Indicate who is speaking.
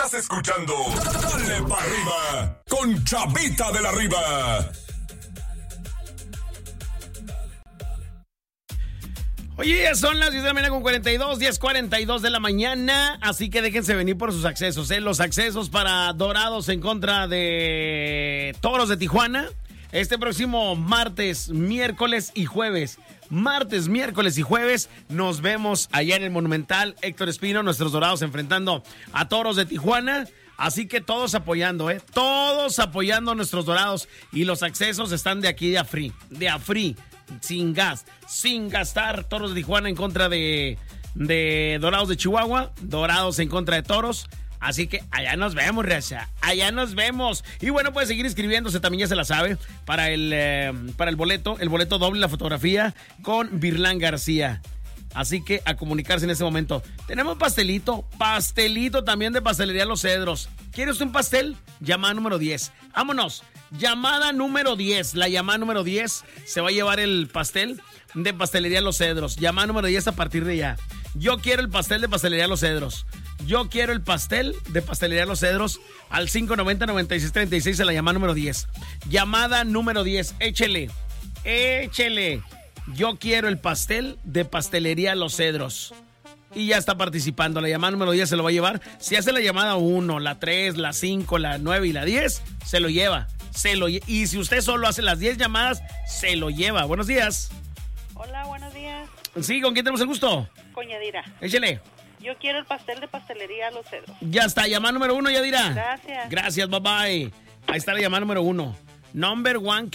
Speaker 1: Estás escuchando Dale pa' Arriba con Chavita de la Riva.
Speaker 2: Oye, son las 10 de la mañana con 10:42 de la mañana, así que déjense venir por sus accesos, los accesos para Dorados en contra de Toros de Tijuana, este próximo martes, miércoles y jueves. Martes, miércoles y jueves nos vemos allá en el Monumental Héctor Espino, nuestros Dorados enfrentando a Toros de Tijuana. Así que todos apoyando, todos apoyando a nuestros Dorados, y los accesos están de aquí de Afri. Sin gas, sin gastar. Toros de Tijuana en contra de Dorados de Chihuahua, Dorados en contra de Toros. Así que allá nos vemos, raza. Allá nos vemos. Y bueno, puede seguir inscribiéndose, también ya se la sabe, para el boleto doble, la fotografía con Virlán García. Así que a comunicarse en este momento. Tenemos pastelito también de Pastelería Los Cedros. ¿Quiere usted un pastel? Llamada número 10. Vámonos. Llamada número 10. La llamada número 10 se va a llevar el pastel de Pastelería Los Cedros. Llamada número 10 a partir de ya. Yo quiero el pastel de Pastelería Los Cedros. Yo quiero el pastel de Pastelería Los Cedros al 590-9636 a la llamada número 10. Llamada número 10. Échele. Yo quiero el pastel de Pastelería Los Cedros. Y ya está participando. La llamada número 10 se lo va a llevar. Si hace la llamada 1, la 3, la 5, la 9 y la 10, se lo lleva. Y si usted solo hace las 10 llamadas, se lo lleva. Buenos días.
Speaker 3: Hola, buenos días.
Speaker 2: Sí, ¿con quién tenemos el gusto?
Speaker 3: Con Yadira.
Speaker 2: Échele.
Speaker 3: Yo quiero el pastel de Pastelería Los Cedros.
Speaker 2: Ya está, llamada número 1, Yadira.
Speaker 3: Gracias.
Speaker 2: Gracias, bye bye. Ahí está la llamada número 1. Number 1.